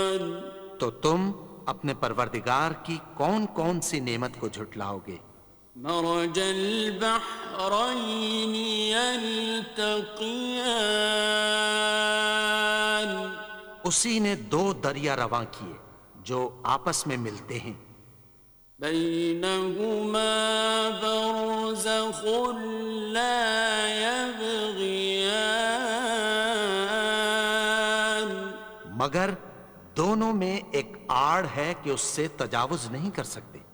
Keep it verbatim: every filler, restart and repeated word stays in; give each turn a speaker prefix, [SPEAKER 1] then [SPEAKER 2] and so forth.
[SPEAKER 1] तो तुम अपने परवरदिगार की कौन कौन सी नेमत को झुटलाओगे?
[SPEAKER 2] मरजल बहरैन यल्तक़ियान,
[SPEAKER 1] उसी ने दो दरिया रवां किए जो आपस में मिलते हैं।
[SPEAKER 2] बैनहुमा बरज़ख़ुन ला यबग़ियान,
[SPEAKER 1] मगर दोनों में एक आड़ है कि उससे तजावुज नहीं कर सकते।